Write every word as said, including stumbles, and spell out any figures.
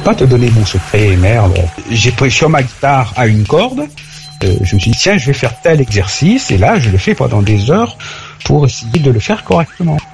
pas te donner mon secret, merde. J'ai pris sur ma guitare à une corde, euh, je me suis dit, tiens, je vais faire tel exercice, et là, je le fais pendant des heures pour essayer de le faire correctement.